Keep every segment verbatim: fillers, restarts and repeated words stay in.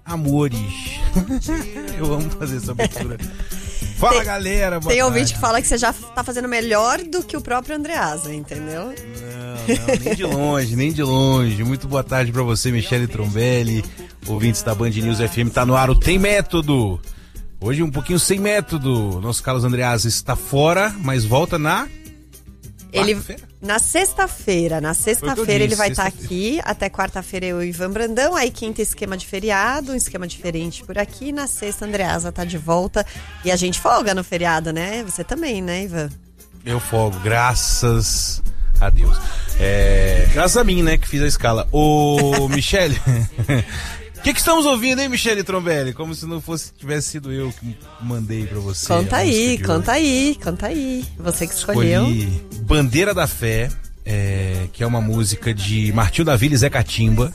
amores. Eu amo fazer essa abertura. Fala, tem, galera, boa Tem tarde. ouvinte que fala que você já tá fazendo melhor do que o próprio Andreasa, entendeu? Não, não, nem de longe, nem de longe. Muito boa tarde pra você, Michele Trombelli, ouvintes da Band News F M. Tá no ar o Tem Método. Hoje um pouquinho sem método. Nosso Carlos Andreasa está fora, mas volta na... Ele, na sexta-feira, na sexta-feira ele vai estar aqui, até quarta-feira eu e o Ivan Brandão, aí quinta esquema de feriado, um esquema diferente por aqui, na sexta Andreasa tá de volta e a gente folga no feriado, né? Você também, né, Ivan? Eu folgo, graças a Deus. É, graças a mim, né, que fiz a escala. Ô, Michele... O que, que estamos ouvindo, hein, Michele Trombelli? Como se não fosse tivesse sido eu que mandei pra você. Conta aí, conta aí, conta aí. Você que escolheu. Escolhi Bandeira da Fé, é, que é uma música de Martinho da Vila e Zé Catimba.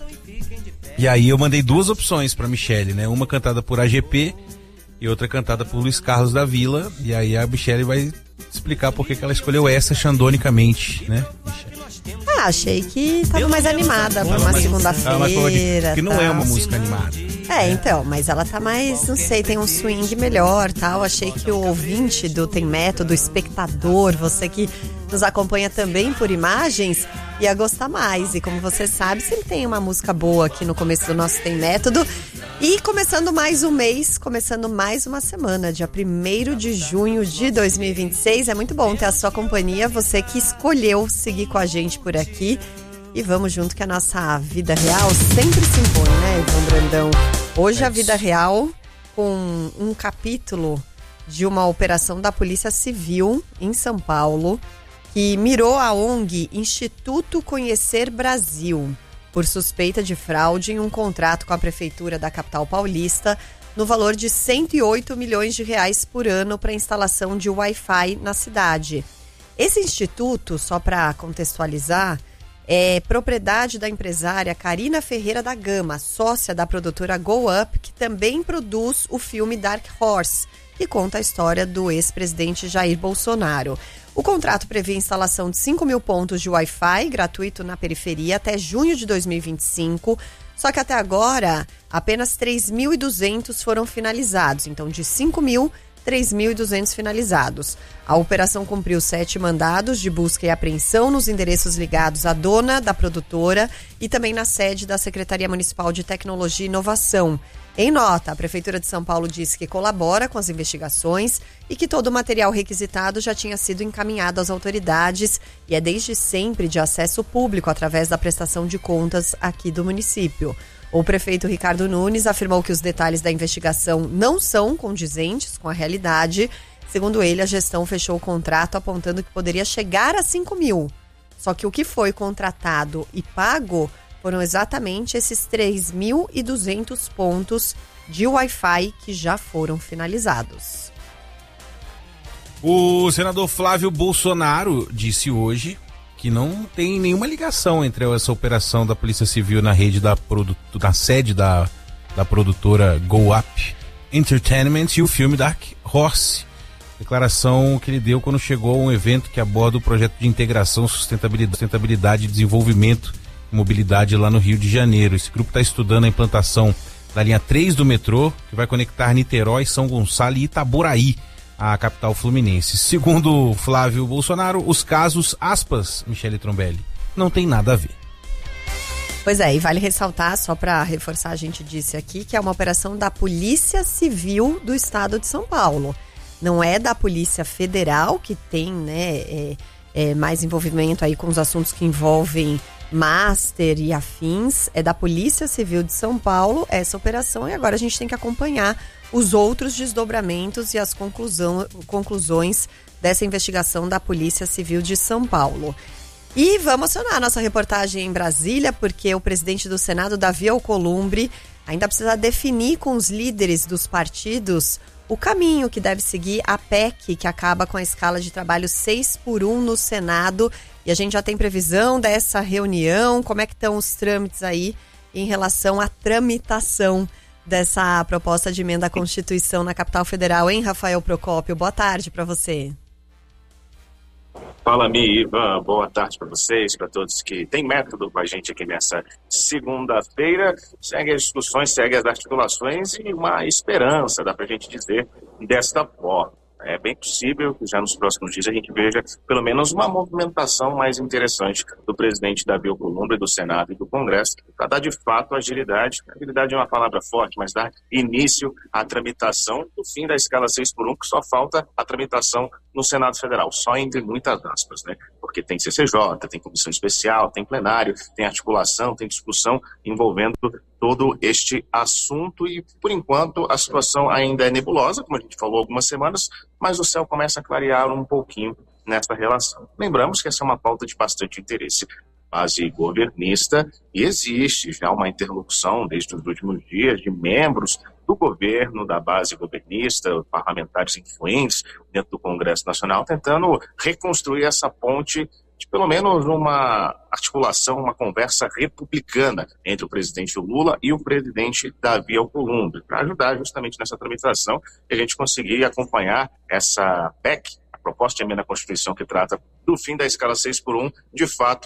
E aí eu mandei duas opções pra Michele, né? Uma cantada por A G P e outra cantada por Luiz Carlos da Vila. E aí a Michele vai explicar por que que ela escolheu essa xandonicamente, né, Michele? Ah, achei que tava mais animada pra uma segunda-feira. Que não tá. é uma música animada. É, então, mas ela tá mais, não sei, tem um swing melhor, tal. Achei que o ouvinte do Tem Método, o espectador, você que nos acompanha também por imagens, ia gostar mais. E como você sabe, sempre tem uma música boa aqui no começo do nosso Tem Método. E começando mais um mês, começando mais uma semana, dia primeiro de junho de dois mil e vinte e seis. É muito bom ter a sua companhia, você que escolheu seguir com a gente por aqui. E vamos junto que a nossa vida real sempre se impõe, né, Ivan Brandão? Hoje a vida real com um capítulo de uma operação da Polícia Civil em São Paulo que mirou a O N G Instituto Conhecer Brasil por suspeita de fraude em um contrato com a Prefeitura da capital paulista no valor de cento e oito milhões de reais por ano para instalação de Wi-Fi na cidade. Esse instituto, só para contextualizar, é propriedade da empresária Karina Ferreira da Gama, sócia da produtora Go Up, que também produz o filme Dark Horse, que conta a história do ex-presidente Jair Bolsonaro. O contrato prevê a instalação de cinco mil pontos de Wi-Fi gratuito na periferia até junho de dois mil e vinte e cinco, só que até agora apenas três mil e duzentos foram finalizados, então de cinco mil, três mil e duzentos finalizados. A operação cumpriu sete mandados de busca e apreensão nos endereços ligados à dona da produtora e também na sede da Secretaria Municipal de Tecnologia e Inovação. Em nota, a Prefeitura de São Paulo disse que colabora com as investigações e que todo o material requisitado já tinha sido encaminhado às autoridades e é desde sempre de acesso público através da prestação de contas aqui do município. O prefeito Ricardo Nunes afirmou que os detalhes da investigação não são condizentes com a realidade. Segundo ele, a gestão fechou o contrato apontando que poderia chegar a cinco mil. Só que o que foi contratado e pago foram exatamente esses três mil e duzentos pontos de Wi-Fi que já foram finalizados. O senador Flávio Bolsonaro disse hoje que não tem nenhuma ligação entre essa operação da Polícia Civil na rede da, produ- na sede da, da produtora Go Up Entertainment e o filme Dark Horse. Declaração que ele deu quando chegou a um evento que aborda o projeto de integração, sustentabilidade, sustentabilidade e desenvolvimento e mobilidade lá no Rio de Janeiro. Esse grupo está estudando a implantação da linha três do metrô, que vai conectar Niterói, São Gonçalo e Itaboraí, a capital fluminense. Segundo Flávio Bolsonaro, os casos, aspas, Michele Trombelli, não tem nada a ver. Pois é, e vale ressaltar, só para reforçar, a gente disse aqui, que é uma operação da Polícia Civil do Estado de São Paulo. Não é da Polícia Federal, que tem, né, é, é, mais envolvimento aí com os assuntos que envolvem Master e afins, é da Polícia Civil de São Paulo essa operação, e agora a gente tem que acompanhar os outros desdobramentos e as conclusão, conclusões dessa investigação da Polícia Civil de São Paulo. E vamos acionar a nossa reportagem em Brasília, porque o presidente do Senado, Davi Alcolumbre, ainda precisa definir com os líderes dos partidos o caminho que deve seguir a P E C, que acaba com a escala de trabalho seis por um no Senado. E a gente já tem previsão dessa reunião, como é que estão os trâmites aí em relação à tramitação dessa proposta de emenda à Constituição na capital federal, hein, Rafael Procópio? Boa tarde para você. Fala, Mi, Ivan, boa tarde para vocês, para todos que têm método com a gente aqui nessa segunda-feira. Segue as discussões, segue as articulações e uma esperança, dá para a gente dizer, desta forma. É bem possível que já nos próximos dias a gente veja pelo menos uma movimentação mais interessante do presidente Davi Alcolumbre, do Senado e do Congresso, para dar de fato agilidade. Agilidade é uma palavra forte, mas dar início à tramitação do fim da escala seis por um, que só falta a tramitação no Senado Federal, só entre muitas aspas, né? Porque tem C C J, tem comissão especial, tem plenário, tem articulação, tem discussão envolvendo todo este assunto e, por enquanto, a situação ainda é nebulosa, como a gente falou há algumas semanas, mas o céu começa a clarear um pouquinho nessa relação. Lembramos que essa é uma pauta de bastante interesse. Base governista, e existe já uma interlocução desde os últimos dias de membros do governo, da base governista, parlamentares influentes dentro do Congresso Nacional, tentando reconstruir essa ponte de pelo menos uma articulação, uma conversa republicana entre o presidente Lula e o presidente Davi Alcolumbre, para ajudar justamente nessa tramitação e a gente conseguir acompanhar essa P E C, a proposta de emenda à Constituição que trata do fim da escala seis por um, de fato,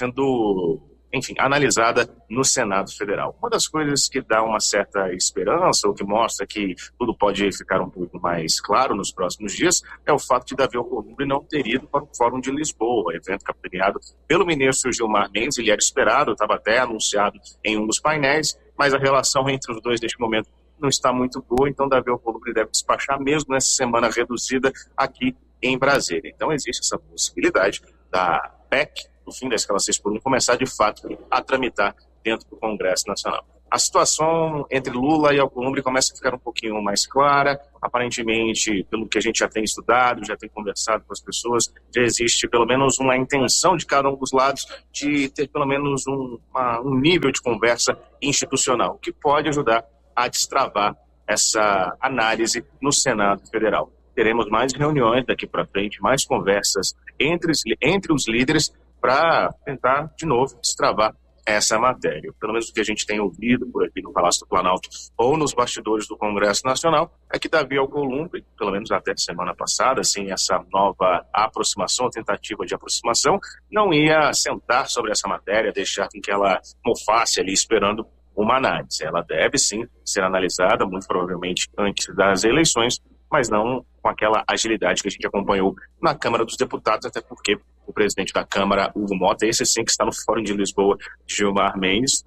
sendo, enfim, analisada no Senado Federal. Uma das coisas que dá uma certa esperança, ou que mostra que tudo pode ficar um pouco mais claro nos próximos dias, é o fato de Davi Alcolumbre não ter ido para o Fórum de Lisboa, evento capitaneado pelo ministro Gilmar Mendes. Ele era esperado, estava até anunciado em um dos painéis, mas a relação entre os dois neste momento não está muito boa, então Davi Alcolumbre deve despachar mesmo nessa semana reduzida aqui em Brasília. Então existe essa possibilidade da P E C, no fim da escala seis por um, começar de fato a tramitar dentro do Congresso Nacional. A situação entre Lula e Alcolumbre começa a ficar um pouquinho mais clara. Aparentemente, pelo que a gente já tem estudado, já tem conversado com as pessoas, já existe pelo menos uma intenção de cada um dos lados de ter pelo menos um, uma, um nível de conversa institucional, que pode ajudar a destravar essa análise no Senado Federal. Teremos mais reuniões daqui para frente, mais conversas entre, entre os líderes para tentar, de novo, destravar essa matéria. Pelo menos o que a gente tem ouvido por aqui no Palácio do Planalto ou nos bastidores do Congresso Nacional é que Davi Alcolumbre, pelo menos até semana passada, assim, essa nova aproximação, tentativa de aproximação, não ia sentar sobre essa matéria, deixar com que ela mofasse ali esperando uma análise. Ela deve sim ser analisada, muito provavelmente antes das eleições, mas não com aquela agilidade que a gente acompanhou na Câmara dos Deputados, até porque o presidente da Câmara, Hugo Mota, esse sim que está no Fórum de Lisboa, Gilmar Mendes,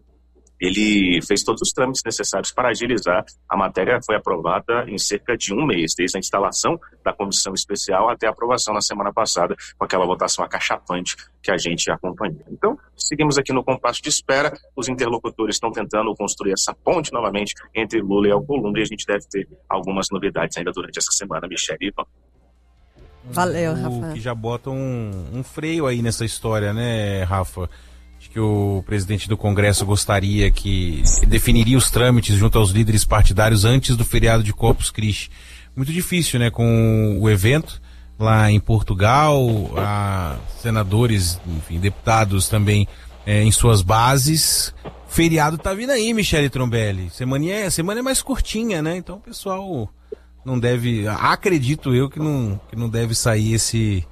ele fez todos os trâmites necessários para agilizar. A matéria foi aprovada em cerca de um mês, desde a instalação da comissão especial até a aprovação na semana passada, com aquela votação acachapante que a gente acompanhou. Então, seguimos aqui no compasso de espera. Os interlocutores estão tentando construir essa ponte novamente entre Lula e Alcolumbre, e a gente deve ter algumas novidades ainda durante essa semana, Michele e Ivan. Valeu, Rafa. Que já bota um, um freio aí nessa história, né, Rafa? Que o presidente do Congresso gostaria que definiria os trâmites junto aos líderes partidários antes do feriado de Corpus Christi. Muito difícil, né, com o evento lá em Portugal, a senadores, enfim, deputados também é, em suas bases. Feriado tá vindo aí, Michele Trombelli. Semana é, semana é mais curtinha, né? Então o pessoal não deve, acredito eu que não, que não deve sair esse...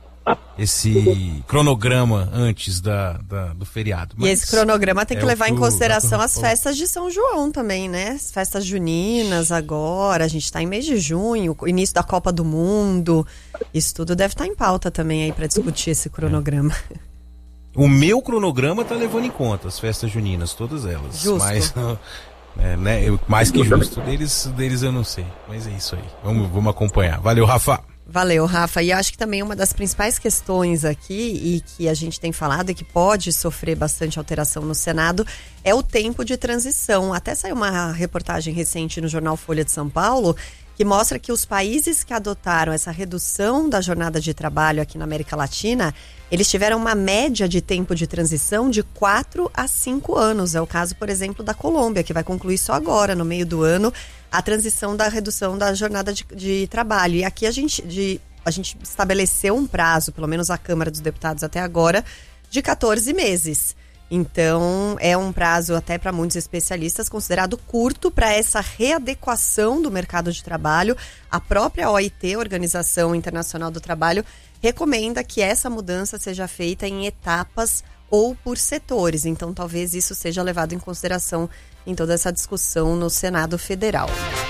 esse cronograma antes da, da, do feriado. Mas e esse cronograma tem que é levar em consideração as festas de São João também, né? As festas juninas agora, a gente está em mês de junho, início da Copa do Mundo. Isso tudo deve estar em pauta também aí para discutir esse cronograma. É. O meu cronograma tá levando em conta as festas juninas, todas elas. Justo. Mas, é, né, eu, mais que justo. Deles, deles eu não sei, mas é isso aí. Vamos, vamos acompanhar. Valeu, Rafa. Valeu, Rafa. E acho que também uma das principais questões aqui, e que a gente tem falado e que pode sofrer bastante alteração no Senado, é o tempo de transição. Até saiu uma reportagem recente no jornal Folha de São Paulo, que mostra que os países que adotaram essa redução da jornada de trabalho aqui na América Latina, eles tiveram uma média de tempo de transição de quatro a cinco anos. É o caso, por exemplo, da Colômbia, que vai concluir só agora, no meio do ano, a transição da redução da jornada de, de trabalho. E aqui a gente, de, a gente estabeleceu um prazo, pelo menos a Câmara dos Deputados até agora, de quatorze meses. Então, é um prazo até para muitos especialistas considerado curto para essa readequação do mercado de trabalho. A própria O I T, Organização Internacional do Trabalho, recomenda que essa mudança seja feita em etapas ou por setores. Então, talvez isso seja levado em consideração em toda essa discussão no Senado Federal.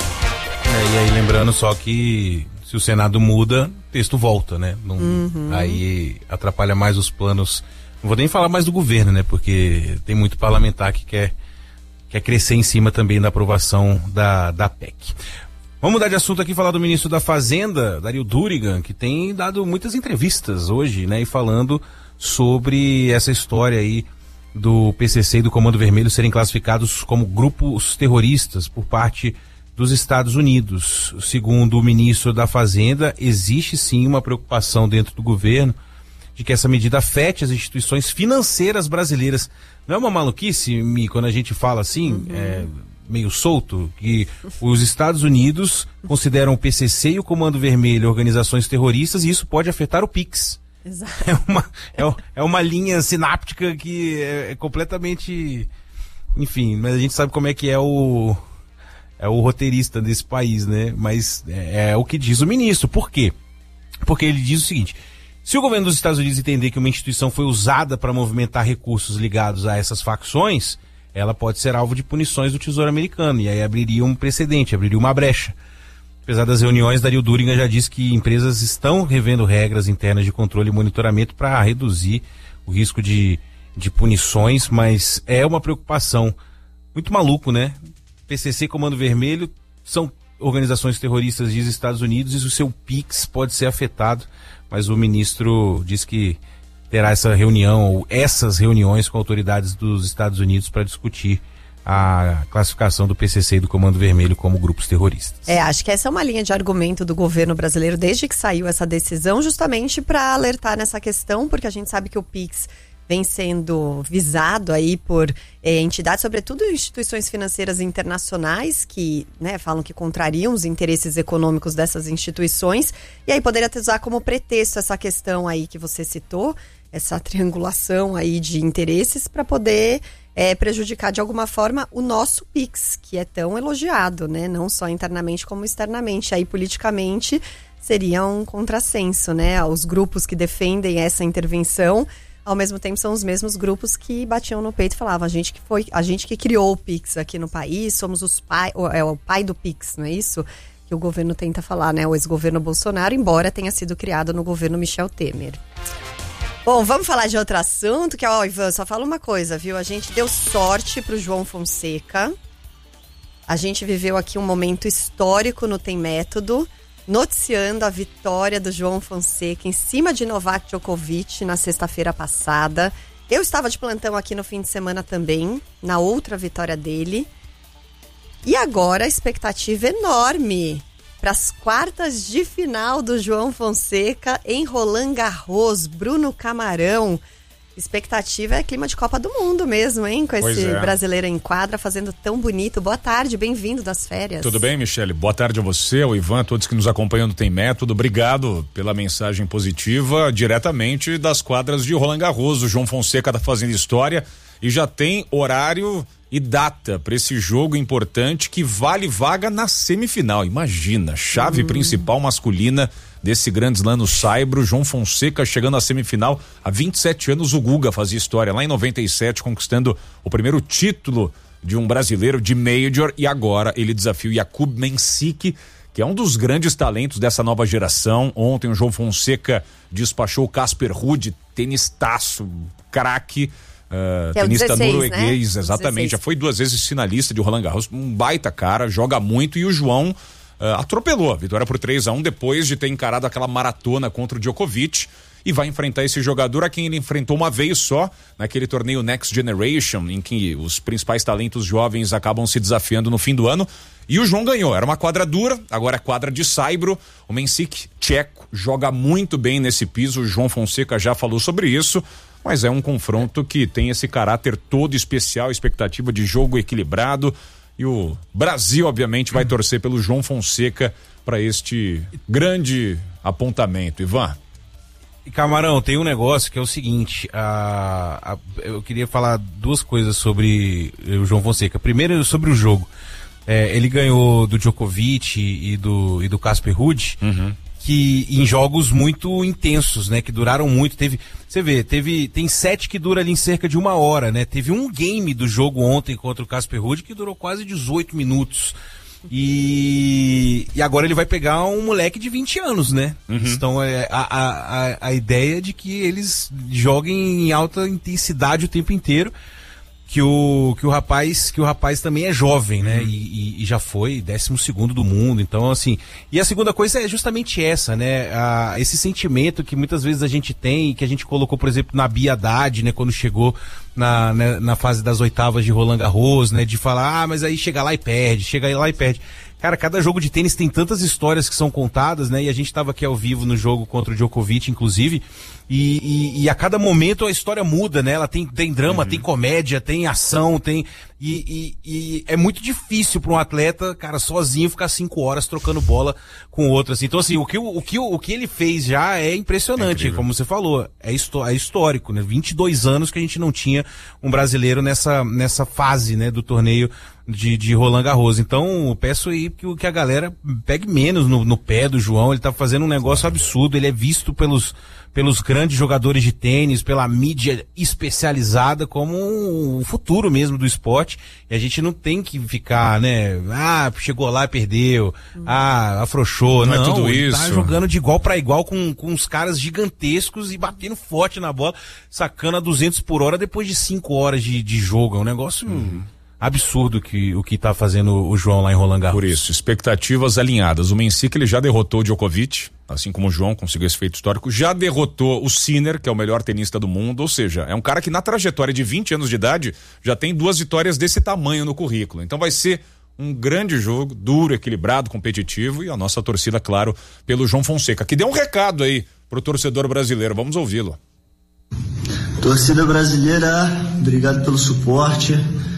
É, e aí, lembrando só que se o Senado muda, o texto volta, né? Não, uhum. Aí atrapalha mais os planos. Não vou nem falar mais do governo, né? Porque tem muito parlamentar que quer, quer crescer em cima também da aprovação da, da P E C. Vamos mudar de assunto aqui, falar do ministro da Fazenda, Dario Durigan, que tem dado muitas entrevistas hoje, né? E falando sobre essa história aí do P C C e do Comando Vermelho serem classificados como grupos terroristas por parte dos Estados Unidos. Segundo o ministro da Fazenda, existe sim uma preocupação dentro do governo de que essa medida afete as instituições financeiras brasileiras. Não é uma maluquice, Mi, quando a gente fala assim, uhum. é, meio solto, que os Estados Unidos consideram o P C C e o Comando Vermelho organizações terroristas e isso pode afetar o Pix. Exato. É uma, é, é uma linha sináptica que é, é completamente... Enfim, mas a gente sabe como é que é o... é o roteirista desse país, né? Mas é, é o que diz o ministro. Por quê? Porque ele diz o seguinte: se o governo dos Estados Unidos entender que uma instituição foi usada para movimentar recursos ligados a essas facções, ela pode ser alvo de punições do Tesouro Americano, e aí abriria um precedente, abriria uma brecha. Apesar das reuniões, Dario Durigan já disse que empresas estão revendo regras internas de controle e monitoramento para reduzir o risco de, de punições, mas é uma preocupação. Muito maluco, né? P C C e Comando Vermelho são organizações terroristas dos Estados Unidos e o seu Pix pode ser afetado, mas o ministro diz que terá essa reunião, ou essas reuniões com autoridades dos Estados Unidos para discutir a classificação do P C C e do Comando Vermelho como grupos terroristas. É, acho que essa é uma linha de argumento do governo brasileiro desde que saiu essa decisão, justamente para alertar nessa questão, porque a gente sabe que o Pix vem sendo visado aí por é, entidades, sobretudo instituições financeiras internacionais, que né, falam que contrariam os interesses econômicos dessas instituições, e aí poderia usar como pretexto essa questão aí que você citou, essa triangulação aí de interesses para poder é, prejudicar de alguma forma o nosso Pix, que é tão elogiado, né? Não só internamente como externamente. Aí politicamente seria um contrassenso, né? Os grupos que defendem essa intervenção, ao mesmo tempo são os mesmos grupos que batiam no peito e falavam: a gente que foi, a gente que criou o Pix aqui no país, somos os pai, é o pai do Pix, não é isso? Que o governo tenta falar, né? O ex-governo Bolsonaro, embora tenha sido criado no governo Michel Temer. Bom, vamos falar de outro assunto, que, ó, Ivan, só fala uma coisa, viu? A gente deu sorte pro João Fonseca. A gente viveu aqui um momento histórico no Tem Método, noticiando a vitória do João Fonseca em cima de Novak Djokovic na sexta-feira passada. Eu estava de plantão aqui no fim de semana também, na outra vitória dele. E agora a expectativa enorme para as quartas de final do João Fonseca em Roland Garros. Bruno Camarão. Expectativa é clima de Copa do Mundo mesmo, hein? Com esse é. brasileiro em quadra fazendo tão bonito. Boa tarde, bem-vindo das férias. Tudo bem, Michele? Boa tarde a você, ao Ivan, a todos que nos acompanham no Tem Método. Obrigado pela mensagem positiva diretamente das quadras de Roland Garros. O João Fonseca está fazendo história e já tem horário e data para esse jogo importante que vale vaga na semifinal. Imagina, chave hum. principal masculina desse grande slam no Saibro. João Fonseca chegando à semifinal. Há vinte e sete anos o Guga fazia história lá em noventa e sete, conquistando o primeiro título de um brasileiro de Major, e agora ele desafia o Jakub Mensik, que é um dos grandes talentos dessa nova geração. Ontem o João Fonseca despachou o Casper Ruud, tenistaço, craque. Uh, é tenista dezesseis, norueguês, né? exatamente, dezesseis. Já foi duas vezes finalista de Roland Garros, um baita cara, joga muito, e o João uh, atropelou a vitória por três a um depois de ter encarado aquela maratona contra o Djokovic, e vai enfrentar esse jogador a quem ele enfrentou uma vez só naquele torneio Next Generation, em que os principais talentos jovens acabam se desafiando no fim do ano, e o João ganhou. Era uma quadra dura, agora é quadra de saibro. O Mensik, tcheco, joga muito bem nesse piso, o João Fonseca já falou sobre isso. Mas é um confronto que tem esse caráter todo especial, expectativa de jogo equilibrado, e o Brasil obviamente vai torcer pelo João Fonseca para este grande apontamento. Ivan. E Camarão, tem um negócio que é o seguinte, a, a, eu queria falar duas coisas sobre o João Fonseca. Primeiro, sobre o jogo. É, ele ganhou do Djokovic e do, e do Casper Ruud. Uhum. que em jogos muito intensos, né? Que duraram muito. Teve, você vê, teve, tem sete que dura ali em cerca de uma hora, né? Teve um game do jogo ontem contra o Casper Ruud que durou quase dezoito minutos. E, e agora ele vai pegar um moleque de vinte anos, né? Uhum. Então é, a, a, a ideia é de que eles joguem em alta intensidade o tempo inteiro. Que o, que o rapaz que o rapaz também é jovem, né? Uhum. E, e, e já foi décimo segundo do mundo. Então, assim. E a segunda coisa é justamente essa, né? A, esse sentimento que muitas vezes a gente tem, que a gente colocou, por exemplo, na Bia Haddad, né? Quando chegou na, né, na fase das oitavas de Roland Garros, né? De falar, ah, mas aí chega lá e perde, chega lá e perde. Cara, cada jogo de tênis tem tantas histórias que são contadas, né? E a gente estava aqui ao vivo no jogo contra o Djokovic, inclusive. E, e, e a cada momento a história muda, né? Ela tem, tem drama, uhum. tem comédia, tem ação, tem... E, e, e é muito difícil para um atleta, cara, sozinho ficar cinco horas trocando bola com outro, assim. Então, assim, o que, o, o, que, o que ele fez já é impressionante, é como você falou. É, histó- é histórico, né? vinte e dois anos que a gente não tinha um brasileiro nessa, nessa fase, né? Do torneio de, de Roland Garros. Então, eu peço aí que, que a galera pegue menos no, no pé do João. Ele tá fazendo um negócio absurdo. Ele é visto pelos... pelos grandes jogadores de tênis, pela mídia especializada como o futuro mesmo do esporte, e a gente não tem que ficar, né, ah, chegou lá e perdeu, hum. ah, afrouxou, não, não é tudo ele isso. Tá jogando de igual para igual com, com uns caras gigantescos e batendo forte na bola, sacando a duzentos por hora depois de cinco horas de, de jogo, é um negócio... Hum. Absurdo que, o que tá fazendo o João lá em Roland Garros. Por isso, expectativas alinhadas. O Mensik, ele já derrotou o Djokovic, assim como o João conseguiu esse feito histórico, já derrotou o Sinner, que é o melhor tenista do mundo, ou seja, é um cara que na trajetória de vinte anos de idade já tem duas vitórias desse tamanho no currículo. Então vai ser um grande jogo, duro, equilibrado, competitivo, e a nossa torcida, claro, pelo João Fonseca, que deu um recado aí pro torcedor brasileiro. Vamos ouvi-lo. Torcida brasileira, obrigado pelo suporte.